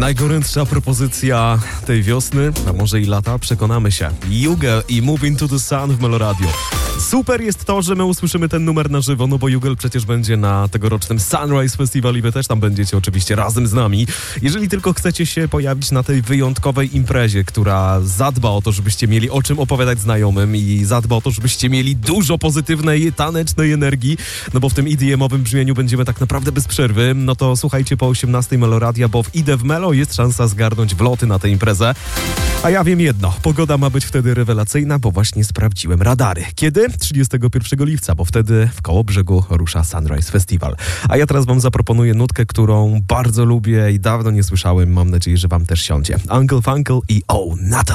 Najgorętsza propozycja tej wiosny, a może i lata, przekonamy się. Jugel i Move Into the Sun w Meloradio. Super jest to, że my usłyszymy ten numer na żywo, no bo Jugel przecież będzie na tegorocznym Sunrise Festival i wy też tam będziecie oczywiście razem z nami. Jeżeli tylko chcecie się pojawić na tej wyjątkowej imprezie, która zadba o to, żebyście mieli o czym opowiadać znajomym i zadba o to, żebyście mieli dużo pozytywnej, tanecznej energii, no bo w tym EDM-owym brzmieniu będziemy tak naprawdę bez przerwy, no to słuchajcie po 18 Meloradia, bo w Idę w Melo jest szansa zgarnąć wloty na tę imprezę. A ja wiem jedno, pogoda ma być wtedy rewelacyjna, bo właśnie sprawdziłem radary. Kiedy? 31 lipca, bo wtedy w Kołobrzegu rusza Sunrise Festival. A ja teraz wam zaproponuję nutkę, którą bardzo lubię i dawno nie słyszałem. Mam nadzieję, że wam też siądzie. Uncle Funkle i Oh Natalie.